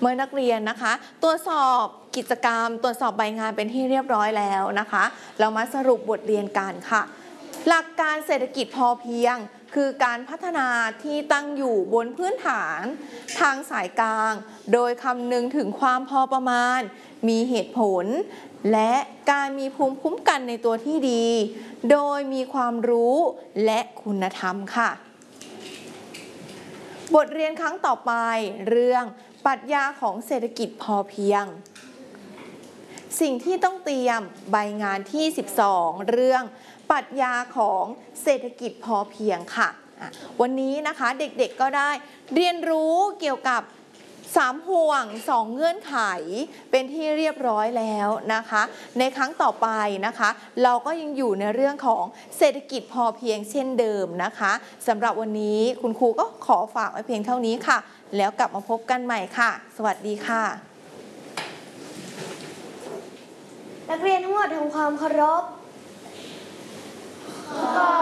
เมื่อนักเรียนนะคะตรวจสอบกิจกรรมตรวจสอบใบงานเป็นที่เรียบร้อยแล้วนะคะเรามาสรุปบทเรียนกันค่ะหลักการเศรษฐกิจพอเพียงคือการพัฒนาที่ตั้งอยู่บนพื้นฐานทางสายกลางโดยคำนึงถึงความพอประมาณมีเหตุผลและการมีภูมิคุ้มกันในตัวที่ดีโดยมีความรู้และคุณธรรมค่ะบทเรียนครั้งต่อไปเรื่องปรัชญาของเศรษฐกิจพอเพียงสิ่งที่ต้องเตรียมใบงานที่12เรื่องปรัชญาของเศรษฐกิจพอเพียงค่ะวันนี้นะคะเด็กๆก็ได้เรียนรู้เกี่ยวกับ3ห่วง2เงื่อนไขเป็นที่เรียบร้อยแล้วนะคะในครั้งต่อไปนะคะเราก็ยังอยู่ในเรื่องของเศรษฐกิจพอเพียงเช่นเดิมนะคะสำหรับวันนี้คุณครูก็ขอฝากไว้เพียงเท่านี้ค่ะแล้วกลับมาพบกันใหม่ค่ะสวัสดีค่ะนักเรียนทั้งหมดทำความเคารพ